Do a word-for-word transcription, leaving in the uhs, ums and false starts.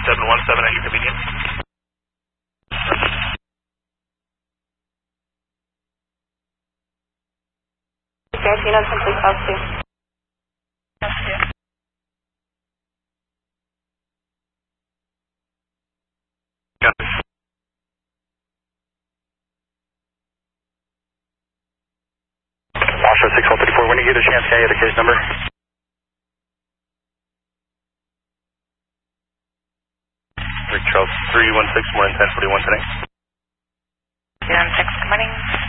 seven one seven at your convenience. Guys, you know something else too. Got it. Oscar six one three four, when you get a chance, can I get a case number? Rick Charles, three one six, more than ten forty-one today. zero six, good morning.